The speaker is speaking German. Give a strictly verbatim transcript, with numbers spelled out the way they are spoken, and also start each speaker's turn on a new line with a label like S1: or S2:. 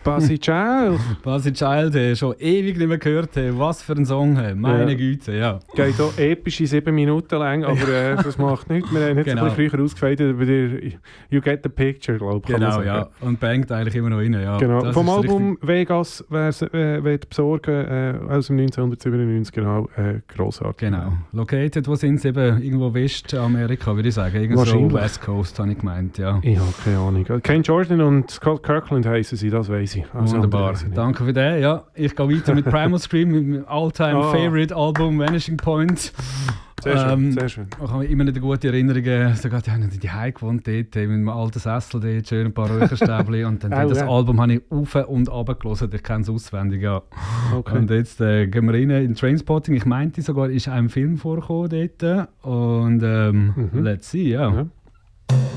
S1: Buzzy Child.
S2: Buzzy Child, hey, schon ewig nicht mehr gehört. Hey. Was für ein Song, hey. Meine
S1: Ja.
S2: Güte, ja.
S1: Geht auch epische sieben Minuten lang, aber äh, das macht nichts. Wir haben jetzt
S2: Genau.
S1: ein bisschen früher ausgefeitet über die You Get the Picture, glaube ich.
S2: Genau, ja. Und bangt eigentlich immer noch rein, ja.
S1: Genau.
S2: Das
S1: Vom
S2: ist
S1: Album
S2: richtig-
S1: Vegas, wer es äh, will besorgen äh, aus dem neunzehnhundertsiebenundneunzig, genau, äh, grossartig.
S2: Genau. Located, wo sind sie eben? Irgendwo Westamerika, würde ich sagen. Irgendwo
S1: Wahrscheinlich.
S2: West Coast, habe ich gemeint, ja.
S1: Ich habe keine Ahnung. Ken Jordan und Scott Kirkland heißen sie, das weiss ich. Also
S2: Wunderbar.
S1: weiss ich nicht.
S2: Danke für den. Ja, ich gehe weiter mit Primal Scream, mit meinem all-time
S1: Ah.
S2: favorite Album Vanishing Point.
S1: Sehr schön,
S2: Ähm,
S1: sehr schön.
S2: Ich habe immer nicht gute Erinnerungen. Sogar die haben die Heim gewohnt dort, mit einem alten Sessel dort, schön ein paar Räucherstäbchen. Und dann
S1: Oh,
S2: das
S1: ja.
S2: Album habe ich auf und runter gelesen. Ich kenne es auswendig, ja.
S1: Okay.
S2: Und jetzt äh, gehen wir rein in Trainspotting. Ich meinte sogar, ist auch ein Film vorgekommen dort. Und ähm,
S1: Mhm.
S2: let's see, ja.
S1: Ja.